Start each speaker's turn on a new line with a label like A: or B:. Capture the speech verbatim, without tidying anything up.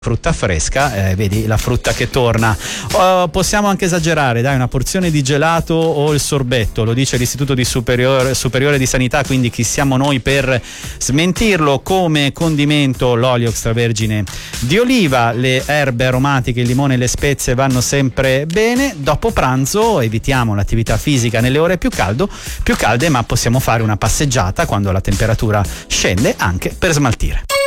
A: frutta fresca, eh, vedi la frutta che torna. Oh, possiamo anche esagerare, dai, una porzione di gelato o il sorbetto, lo dice l'Istituto di Superiore, Superiore di Sanità, quindi chi siamo noi per smentirlo. Come condimento l'olio extravergine di oliva, le erbe aromatiche, il limone e le spezie vanno sempre bene. Dopo pranzo evitiamo l'attività fisica nelle ore più caldo, più calde, ma possiamo fare una passeggiata quando la temperatura scende anche per smaltire.